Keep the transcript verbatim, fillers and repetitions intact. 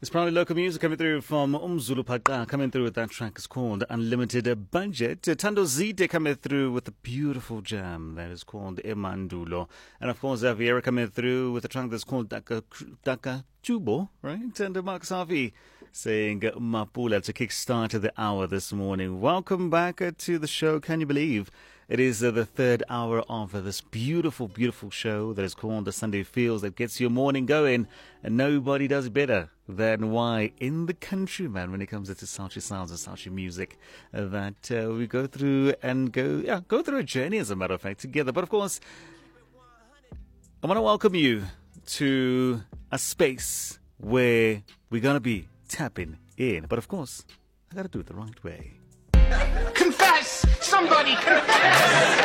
It's probably local music coming through from Umzulu Paqa, coming through with that track is called Unlimited Budget. Uh, Tando Zite coming through with a beautiful jam that is called Emandulo. And of course, Aviera coming through with a track that's called Daka, Daka Chubo, right? And uh, Mark Safi saying Mapula to kickstart the hour this morning. Welcome back uh, to the show. Can you believe it is uh, the third hour of uh, this beautiful, beautiful show that is called The Sunday Feels, that gets your morning going, and nobody does better than why in the country, man, when it comes to Sachi sounds and Sachi music, uh, that uh, we go through and go, yeah, go through a journey, as a matter of fact, together. But of course, I want to welcome you to a space where we're going to be tapping in. But of course, I got to do it the right way. Confess! Somebody confess!